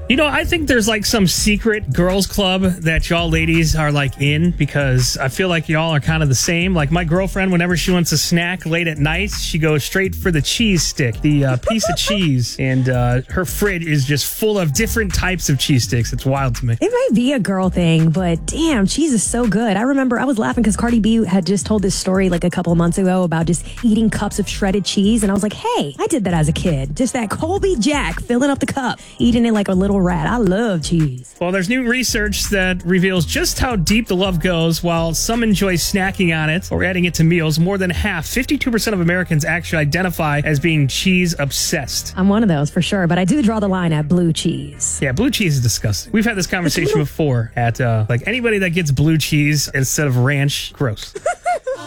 You know, I think there's like some secret girls club that y'all ladies are like in, because I feel like y'all are kind of the same. Like my girlfriend, whenever she wants a snack late at night, she goes straight for the cheese stick, the piece of cheese. And her fridge is just full of different types of cheese sticks. It's wild to me. It might be a girl thing, but damn, cheese is so good. I remember I was laughing because Cardi B had just told this story like a couple of months ago about just eating cups of shredded cheese. And I was like, hey, I did that as a kid. Just that Colby Jack filling up the cup, eating it like a little rat. I love cheese. Well, there's new research that reveals just how deep the love goes. While some enjoy snacking on it or adding it to meals, more than half, 52% of Americans actually identify as being cheese obsessed. I'm one of those for sure, but I do draw the line at blue cheese. Yeah, blue cheese is disgusting. We've had this conversation before at like anybody that gets blue cheese instead of ranch, gross.